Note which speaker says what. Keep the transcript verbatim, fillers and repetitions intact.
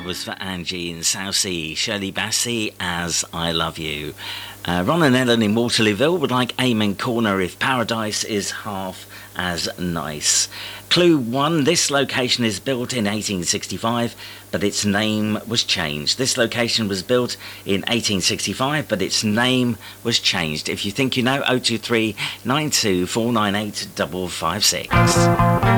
Speaker 1: was for Angie in Southsea. Shirley Bassey, As I Love You. Uh, Ron and Ellen in Waterlooville would like Amen Corner if paradise is half as nice. Clue one, this location is built in eighteen sixty-five, but its name was changed. This location was built in eighteen sixty-five, but its name was changed. If you think you know, oh two three nine two four nine eight five five six.